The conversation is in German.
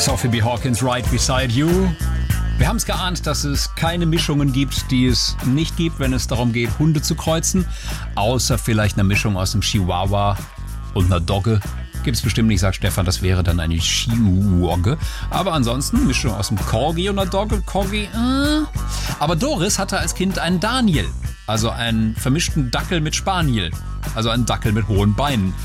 Sophie B. Hawkins, Right Beside You. Wir haben es geahnt, dass es keine Mischungen gibt, die es nicht gibt, wenn es darum geht, Hunde zu kreuzen. Außer vielleicht eine Mischung aus einem Chihuahua und einer Dogge. Gibt es bestimmt nicht, sagt Stefan, das wäre dann eine Chihuahua. Aber ansonsten Mischung aus einem Corgi und einer Dogge. Corgi, Aber Doris hatte als Kind einen Daniel. Also einen vermischten Dackel mit Spaniel. Also einen Dackel mit hohen Beinen.